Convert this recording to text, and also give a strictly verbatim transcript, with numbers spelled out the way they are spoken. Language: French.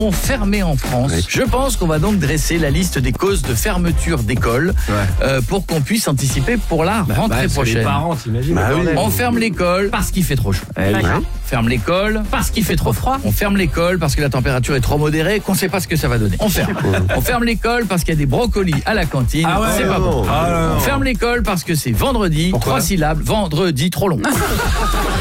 sont fermés en France. Oui. Je pense qu'on va donc dresser la liste des causes de fermeture d'école ouais. euh, pour qu'on puisse anticiper pour la bah, rentrée bah, prochaine. Les parents, t'imagines bah, oui. On ferme l'école parce qu'il fait trop chaud. Eh, oui. On ferme l'école parce qu'il fait trop froid. On ferme l'école parce que la température est trop modérée, qu'on ne sait pas ce que ça va donner. On ferme. On ferme l'école parce qu'il y a des brocolis à la cantine. Ah ouais, c'est pas bon. Ah, on ferme l'école parce que c'est vendredi. Pourquoi? Trois syllabes. Vendredi trop long.